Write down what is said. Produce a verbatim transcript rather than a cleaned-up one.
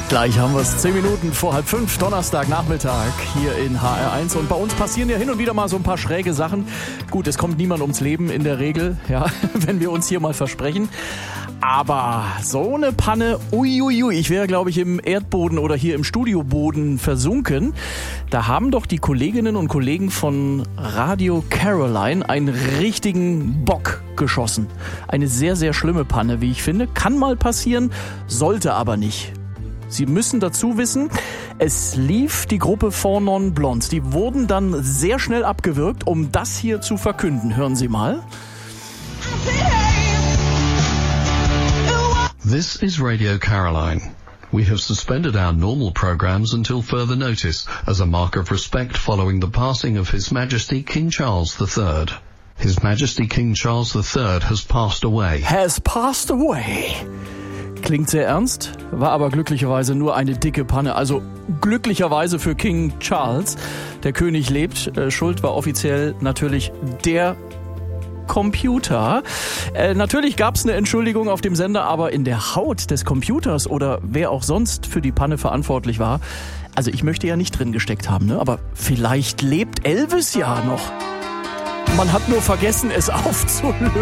Gleich haben wir es. Zehn Minuten vor halb fünf, Donnerstagnachmittag hier in H R eins. Und bei uns passieren ja hin und wieder mal so ein paar schräge Sachen. Gut, es kommt niemand ums Leben in der Regel, ja, wenn wir uns hier mal versprechen. Aber so eine Panne, uiuiui, ich wäre, glaube ich, im Erdboden oder hier im Studioboden versunken. Da haben doch die Kolleginnen und Kollegen von Radio Caroline einen richtigen Bock geschossen. Eine sehr, sehr schlimme Panne, wie ich finde. Kann mal passieren, sollte aber nicht. Sie müssen dazu wissen, es lief die Gruppe Four Non Blondes. Die wurden dann sehr schnell abgewürgt, um das hier zu verkünden. Hören Sie mal. This is Radio Caroline. We have suspended our normal programs until further notice as a mark of respect following the passing of His Majesty King Charles the Third. His Majesty King Charles the Third has passed away. Has passed away. Klingt sehr ernst, war aber glücklicherweise nur eine dicke Panne. Also glücklicherweise für King Charles. Der König lebt. Schuld war offiziell natürlich der Computer. Äh, natürlich gab es eine Entschuldigung auf dem Sender, aber in der Haut des Computers oder wer auch sonst für die Panne verantwortlich war, also ich möchte ja nicht drin gesteckt haben, ne? Aber vielleicht lebt Elvis ja noch. Man hat nur vergessen, es aufzulösen.